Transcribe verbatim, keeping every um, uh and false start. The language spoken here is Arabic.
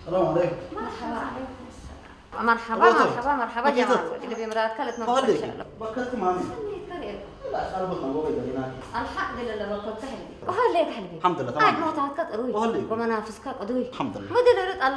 السلام عليكم. مرحبا. مرحبا مرحبا مرحبا جماعة اللي بمرات كلت ما إن شاء الله. بكرت مامي. لا أربط ما بقول لك الحمد لله ما كنت حلبي. وهل ليك حلبي؟ الحمد لله تمام. قاعد ما تعتقد أروي. وهل ومنافسك أدوي. الحمد لله. ما دلرت